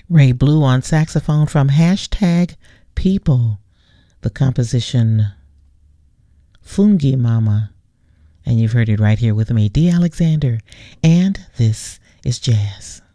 Ray Blue on saxophone from Hashtag People. The composition Fungi Mama. And you've heard it right here with me, D. Alexander. And this is Jazz.